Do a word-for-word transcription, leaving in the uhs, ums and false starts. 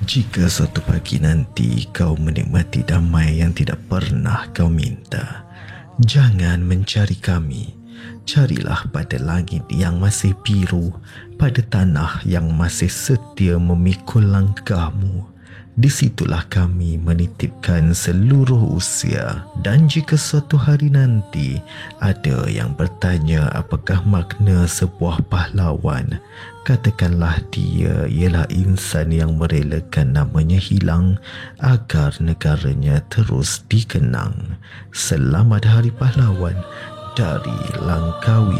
Jika suatu pagi nanti kau menikmati damai yang tidak pernah kau minta, jangan mencari kami. Carilah pada langit yang masih biru, pada tanah yang masih setia memikul langkahmu. Di situlah kami menitipkan seluruh usia. Dan jika suatu hari nanti ada yang bertanya apakah makna sebuah pahlawan, katakanlah dia ialah insan yang merelakan namanya hilang agar negaranya terus dikenang. Selamat Hari Pahlawan dari Langkawi.